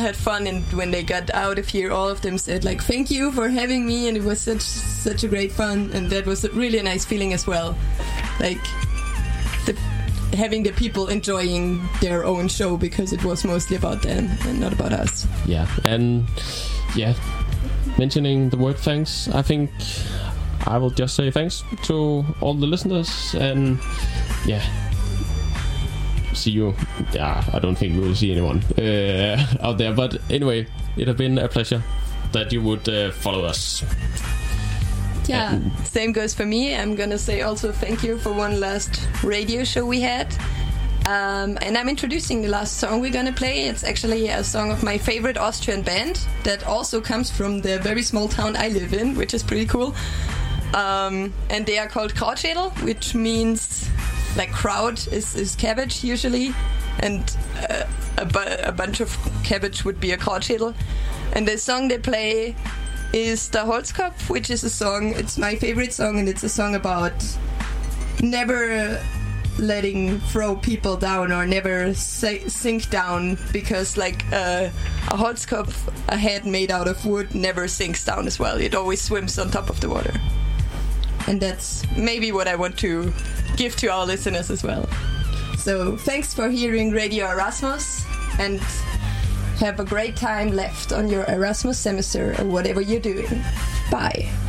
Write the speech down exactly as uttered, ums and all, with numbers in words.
had fun, and when they got out of here, all of them said like, "Thank you for having me," and it was such such a great fun, and that was a really nice feeling as well, like the having the people enjoying their own show, because it was mostly about them and not about us. Yeah, and yeah, mentioning the word thanks, I think I will just say thanks to all the listeners, and yeah, see you. Yeah, I don't think we will see anyone uh, out there, but anyway, it has been a pleasure that you would uh, follow us. Yeah, and same goes for me. I'm gonna say also thank you for one last radio show we had. Um, and I'm introducing the last song we're gonna play. It's actually a song of my favorite Austrian band that also comes from the very small town I live in, which is pretty cool. Um, and they are called Krautschädel, which means like kraut is, is cabbage usually, and uh, a, bu- a bunch of cabbage would be a Krautschädel. And the song they play is the Holzkopf, which is a song, it's my favorite song, and it's a song about never letting throw people down or never say, sink down, because like uh, a Holzkopf, a head made out of wood, never sinks down as well. It always swims on top of the water. And that's maybe what I want to give to our listeners as well. So thanks for hearing Radio Erasmus, and have a great time left on your Erasmus semester or whatever you're doing. Bye.